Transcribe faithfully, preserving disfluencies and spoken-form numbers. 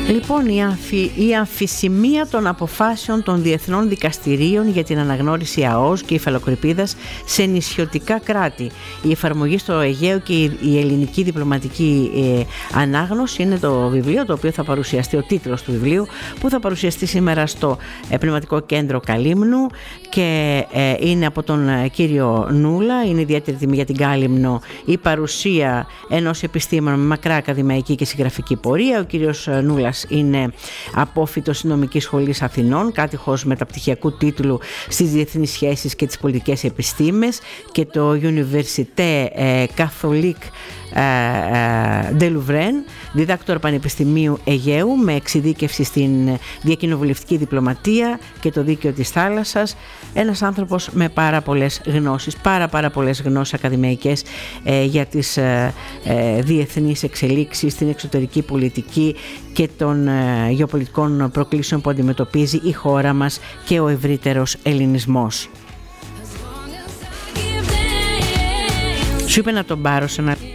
Λοιπόν, η, αμφι, η αμφισημία των αποφάσεων των διεθνών δικαστηρίων για την αναγνώριση ΑΟΣ και υφαλοκρηπίδας σε νησιωτικά κράτη. Η εφαρμογή στο Αιγαίο και η, η ελληνική διπλωματική ε, ανάγνωση είναι το βιβλίο το οποίο θα παρουσιαστεί, ο τίτλος του βιβλίου που θα παρουσιαστεί σήμερα στο ε, Πνευματικό Κέντρο Καλύμνου και ε, είναι από τον ε, κύριο Νούλα. Είναι ιδιαίτερη τιμή για την Κάλυμνο η παρουσία ενός επιστήμονα με μακρά ακαδημαϊκή και συγγραφική πορεία. Ο κύριος Νούλας είναι απόφοιτος Νομικής Σχολής Αθηνών, κάτοχος μεταπτυχιακού τίτλου στις διεθνείς σχέσεις και τις πολιτικές επιστήμες και το Université Catholique de Louvain, διδάκτορα Πανεπιστημίου Αιγαίου με εξειδίκευση στην διακοινοβουλευτική διπλωματία και το δίκαιο της θάλασσας. Ένας άνθρωπος με πάρα πολλές γνώσεις, πάρα πάρα πολλές γνώσεις ακαδημαϊκές ε, για τις ε, ε, διεθνείς εξελίξεις, την εξωτερική πολιτική και των ε, γεωπολιτικών προκλήσεων που αντιμετωπίζει η χώρα μας και ο ευρύτερος ελληνισμός. Σου είπε να τον πάρω σε ένα...